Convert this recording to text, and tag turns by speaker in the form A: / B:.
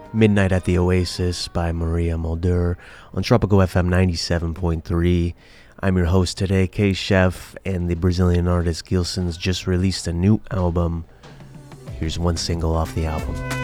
A: Midnight at the Oasis by Maria Mulder on Tropical FM 97.3. I'm your host today, K-Chef, and the Brazilian artist Gilson's just released a new album. Here's one single off the album.